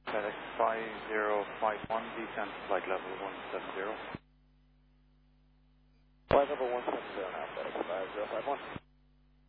FedEx 5051, descend flight level 170. Flight level 170 now, FedEx 5051.